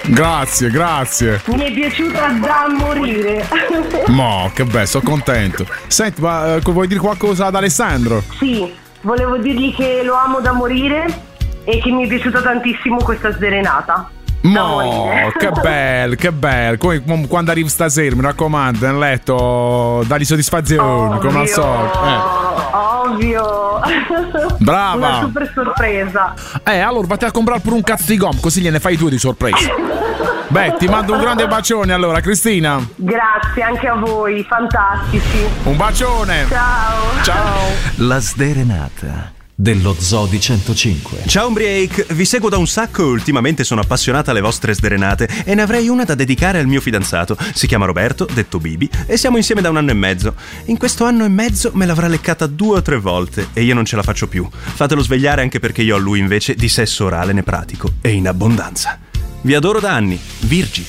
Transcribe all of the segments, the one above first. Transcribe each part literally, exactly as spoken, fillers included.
Grazie, grazie. Mi è piaciuta da morire. Mo, che bello, sono contento. Senti, ma eh, vuoi dire qualcosa ad Alessandro? Sì, volevo dirgli che lo amo da morire e che mi è piaciuta tantissimo questa serenata. Mo, che bello, che bello. Come, quando arrivi stasera, mi raccomando, nel letto, dagli soddisfazioni, come al solito. Eh. Ovvio. Brava. Una super sorpresa. Eh, allora vatti a comprare pure un cazzo di gom, così gliene fai tu di sorpresa. Beh, ti mando un grande bacione allora, Cristina. Grazie anche a voi, fantastici. Un bacione. Ciao. Ciao. La sderenata dello Zoo di centocinque. Ciao Umbriake, vi seguo da un sacco e ultimamente sono appassionata alle vostre sderenate e ne avrei una da dedicare al mio fidanzato. Si chiama Roberto, detto Bibi, e siamo insieme da un anno e mezzo. In questo anno e mezzo me l'avrà leccata due o tre volte e io non ce la faccio più. Fatelo svegliare anche perché io a lui invece di sesso orale ne pratico e in abbondanza. Vi adoro da anni, Virgi.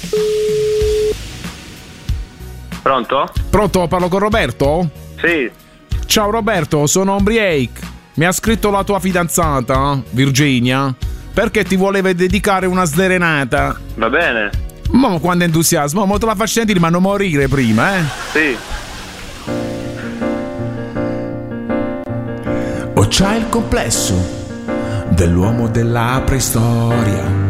Pronto? Pronto, parlo con Roberto? Sì. Ciao Roberto, sono Umbriake. Mi ha scritto la tua fidanzata, Virginia, perché ti voleva dedicare una sderenata. Va bene. Ma quando entusiasmo, ma te la faccio sentire, ma non morire prima, eh? Sì. O c'hai il complesso dell'uomo della preistoria,